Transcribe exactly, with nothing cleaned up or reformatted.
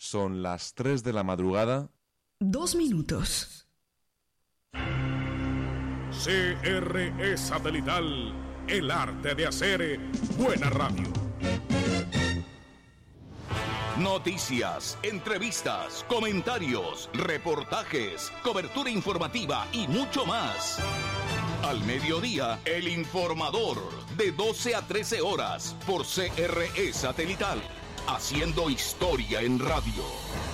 Son las tres de la madrugada. Dos minutos. C R E Satelital, el arte de hacer buena radio. Noticias, entrevistas, comentarios, reportajes, cobertura informativa y mucho más. Al mediodía, El Informador, de doce a trece horas, por C R E Satelital, haciendo historia en radio.